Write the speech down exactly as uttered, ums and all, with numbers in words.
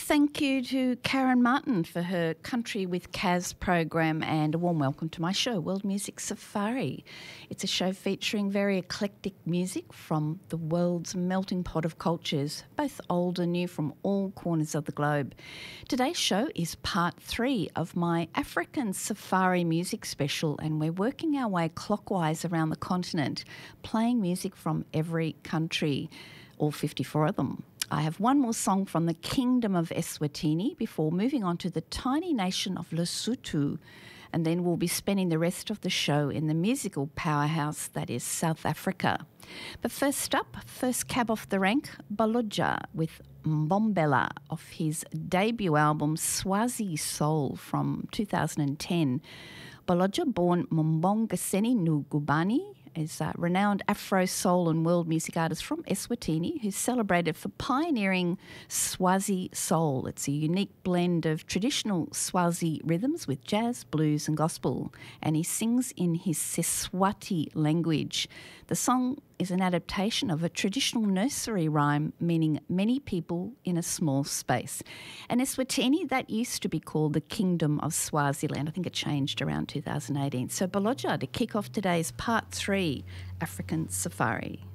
thank you to Karen Martin for her Country with Kaz program, and a warm welcome to my show, World Music Safari. It's a show featuring very eclectic music from the world's melting pot of cultures, both old and new from all corners of the globe. Today's show is part three of my African Safari music special, and we're working our way clockwise around the continent, playing music from every country, all fifty-four of them. I have one more song from the Kingdom of Eswatini before moving on to the tiny nation of Lesotho, and then we'll be spending the rest of the show in the musical powerhouse that is South Africa. But first up, first cab off the rank, Baloja with Mbombela off his debut album Swazi Soul from two thousand ten. Baloja, born Mbongaseni Ngubane, is a renowned Afro, soul and world music artist from Eswatini who's celebrated for pioneering Swazi soul. It's a unique blend of traditional Swazi rhythms with jazz, blues and gospel, and he sings in his Seswati language. The song is an adaptation of a traditional nursery rhyme meaning many people in a small space. And Eswatini, that used to be called the Kingdom of Swaziland. I think it changed around two thousand eighteen. So Baloja to kick off today's part three African Safari.